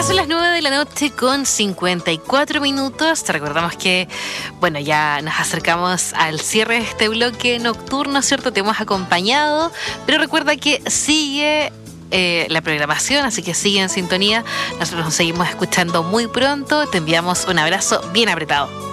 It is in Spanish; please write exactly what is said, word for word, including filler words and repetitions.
Ya son las nueve de la noche con cincuenta y cuatro minutos. Te recordamos que, bueno, ya nos acercamos al cierre de este bloque nocturno, ¿cierto? Te hemos acompañado, pero recuerda que sigue eh, la programación, así que sigue en sintonía. Nosotros nos seguimos escuchando muy pronto. Te enviamos un abrazo bien apretado.